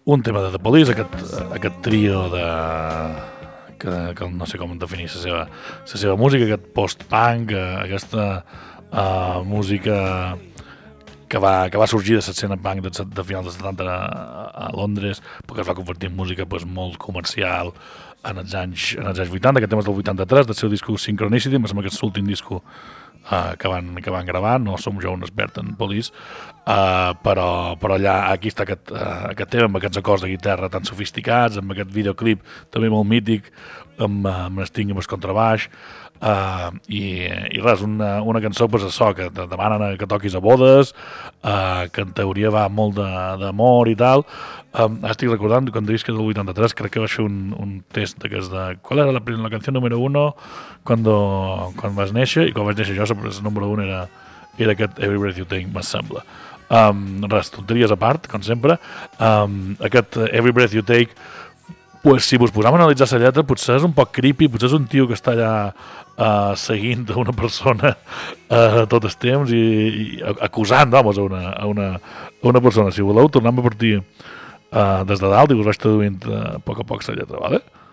un tema de The Police, aquest trio de... que no sé com definir la seva música, aquest post-punk, aquesta música que va sorgir de l'escena punk de finals dels 70 a Londres, perquè es va convertir en música molt comercial en els anys 80. Aquest tema és del 83, del seu disco Synchronicity, em sembla que és l'últim disco que van gravar. No som jo un expert en Police, però allà aquí està aquest tema amb aquests acords de guitarra tan sofisticats, amb aquest videoclip també molt mític, amb Sting amb el contrabaix, i res, una cançó això, que te demanen que toquis a bodes, que en teoria va molt d'amor i tal. Estic recordant, quan dius que és del 83, crec que vaig fer un test d'aquest de... ¿Cuál era la canción número 1 quan vas néixer? I quan vaig néixer jo, el número 1 era aquest Every Breath You Take, me sembla. Res, tonteries a part, com sempre. Aquest Every Breath You Take, pues, si vos posam a analitzar la lletra, potser és un poc creepy, potser és un tio que està allà seguint una persona tot el temps i acusant, vamos, a una persona. Si voleu, tornem a partir des de dalt i us vaig traduint a poc la lletra, vale?